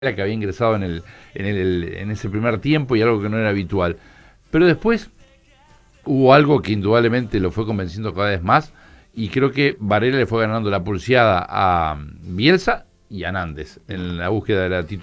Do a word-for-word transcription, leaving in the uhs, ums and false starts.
que había ingresado en, el, en, el, en ese primer tiempo y algo que no era habitual. Pero después hubo algo que indudablemente lo fue convenciendo cada vez más y creo que Varela le fue ganando la pulseada a Bielsa y a Nández en la búsqueda de la titularidad.